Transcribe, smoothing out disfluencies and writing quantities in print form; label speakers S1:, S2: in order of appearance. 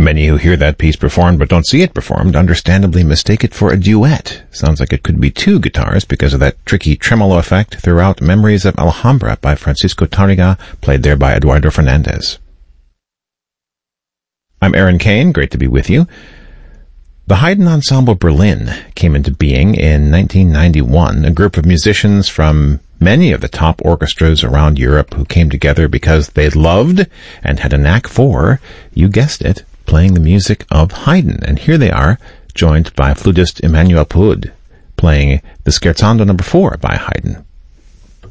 S1: Many who hear that piece performed but don't see it performed understandably mistake it for a duet. Sounds like it could be two guitars because of that tricky tremolo effect throughout Memories of Alhambra by Francisco Tarrega, played there by Eduardo Fernandez. I'm Aaron Kane, great to be with you. The Haydn Ensemble Berlin came into being in 1991, a group of musicians from many of the top orchestras around Europe who came together because they loved and had a knack for, you guessed it, playing the music of Haydn. And here they are, joined by flutist Emmanuel Poud, playing the Scherzando No. 4 by Haydn.